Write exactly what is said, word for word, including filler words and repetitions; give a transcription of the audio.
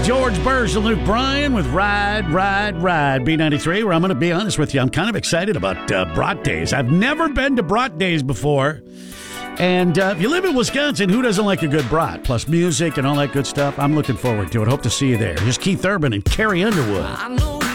George Burrs and Luke Bryan with Ride, Ride, Ride. B ninety-three, where I'm going to be honest with you, I'm kind of excited about uh, Brat Days. I've never been to Brat Days before. And uh, if you live in Wisconsin, who doesn't like a good brat? Plus music and all that good stuff. I'm looking forward to it. Hope to see you there. Here's Keith Urban and Carrie Underwood. I know